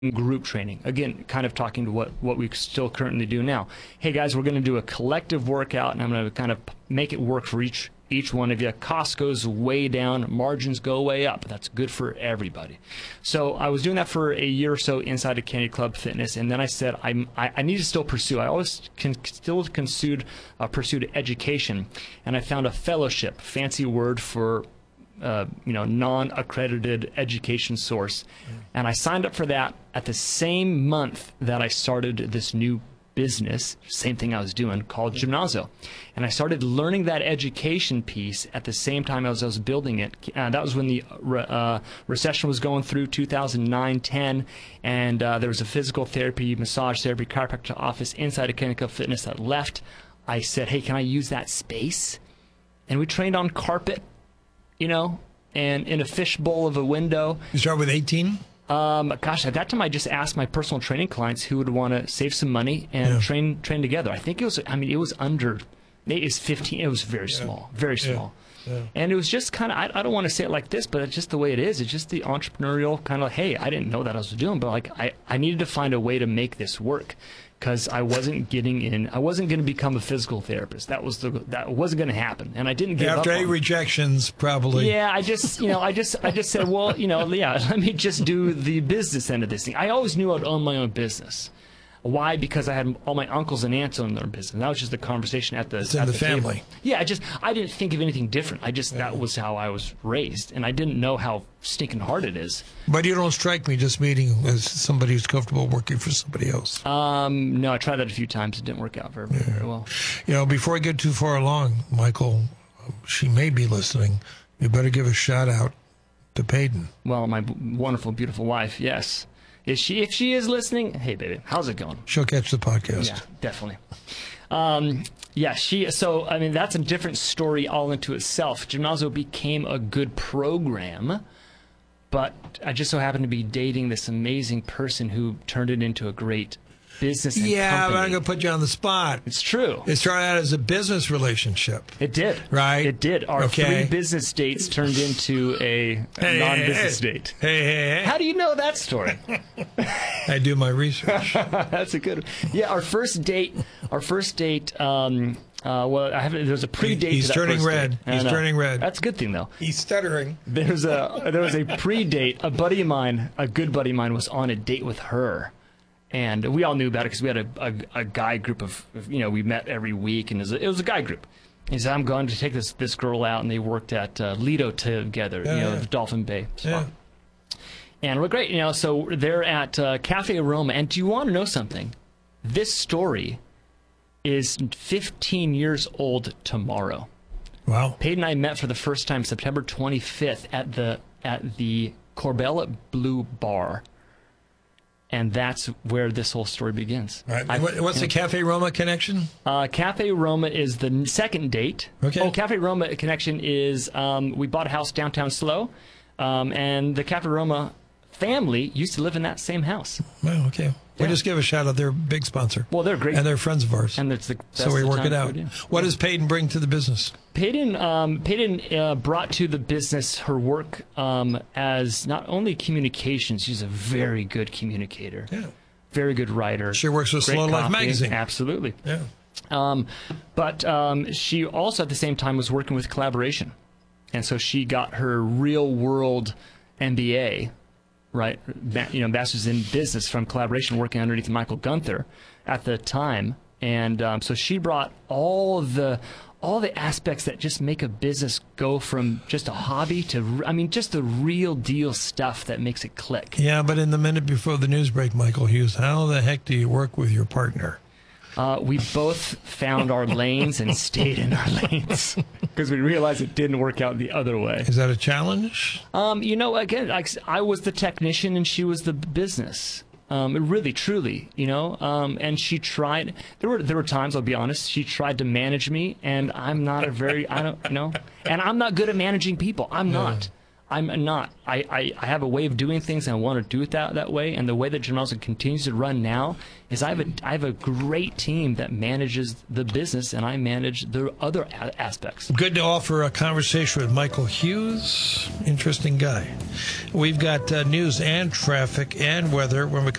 group training. Again, kind of talking to what we still currently do now. Hey guys, we're going to do a collective workout, and I'm going to kind of make it work for each one of you. Cost goes way down, margins go way up. That's good for everybody. So I was doing that for a year or so inside of Kennedy Club Fitness, and then I said I need to still pursue. I always pursued education, and I found a fellowship, fancy word for non-accredited education source. And I signed up for that at the same month that I started this new business, same thing I was doing, called Gymnazo. And I started learning that education piece at the same time as I was building it. That was when the recession was going through, 2009-10, and there was a physical therapy, massage therapy, chiropractic office inside of Kennedy Club Fitness that left. I said, hey, can I use that space? And we trained on carpet, and in a fishbowl of a window. You start with 18? Gosh, at that time I just asked my personal training clients who would want to save some money and train together. I think it was 15. It was very small, very small. Yeah. And it was just kind of, I don't want to say it like this, but it's just the way it is. It's just the entrepreneurial kind of, hey, I didn't know that I was doing, but like I needed to find a way to make this work. Because I wasn't getting in. I wasn't going to become a physical therapist. That wasn't going to happen, and I didn't give up. After 8 rejections, probably. Yeah, I just said, well, let me just do the business end of this thing. I always knew I'd own my own business. Why? Because I had all my uncles and aunts own their business. That was just the conversation at the family. Table. Yeah, I didn't think of anything different. that was how I was raised, and I didn't know how stinking hard it is. But you don't strike me just meeting as somebody who's comfortable working for somebody else. No, I tried that a few times. It didn't work out very well. Before I get too far along, Michael, she may be listening. You better give a shout out to Peyton. Well, my wonderful, beautiful wife. Yes. If she is listening, hey baby, how's it going? She'll catch the podcast. Yeah, definitely. That's a different story all into itself. Gymnazo became a good program, but I just so happened to be dating this amazing person who turned it into a great business and company. But I'm going to put you on the spot. It's true. It started out as a business relationship. It did. Right? It did. Our 3 business dates turned into a non-business date. Hey. How do you know that story? I do my research. That's a good one. Yeah, our first date, there was a pre-date. He's turning red. He's turning red. That's a good thing, though. He's stuttering. There was a pre-date. A buddy of mine, a good buddy of mine, was on a date with her. And we all knew about it because we had a guy group of, we met every week, and it was a guy group. He said, I'm going to take this girl out, and they worked at Lido together, Dolphin Bay. Yeah. And we're great, so they're at Cafe Aroma. And do you want to know something? This story is 15 years old tomorrow. Wow. Peyton and I met for the first time September 25th at the Corbella Blue Bar. And that's where this whole story begins. Right. What's the Cafe Roma connection? Cafe Roma is the second date. Okay. Oh, Cafe Roma connection is we bought a house downtown SLO, and the Cafe Roma family used to live in that same house. Well, okay. Yeah. We just give a shout out. They're a big sponsor. Well, they're great. And they're friends of ours. And so we work it out. What does Peyton bring to the business? Peyton brought to the business her work as not only communications. She's a very good communicator. Yeah. Very good writer. She works with Slow Life magazine. Absolutely. Yeah. But she also at the same time was working with collaboration. And so she got her real world MBA. Right, Masters in Business from collaboration, working underneath Michael Gunther at the time, and so she brought all the aspects that just make a business go from just a hobby to, just the real deal stuff that makes it click. Yeah, but in the minute before the news break, Michael Hughes, how the heck do you work with your partner? We both found our lanes and stayed in our lanes because we realized it didn't work out the other way. Is that a challenge? Again, I was the technician and she was the business. Really, truly, and she tried. There were times, I'll be honest, she tried to manage me, and I'm not and I'm not good at managing people. I'm not. I'm not. I have a way of doing things, and I want to do it that way. And the way that Gymnasium continues to run now is I have a great team that manages the business, and I manage the other aspects. Good to offer a conversation with Michael Hughes. Interesting guy. We've got news and traffic and weather when we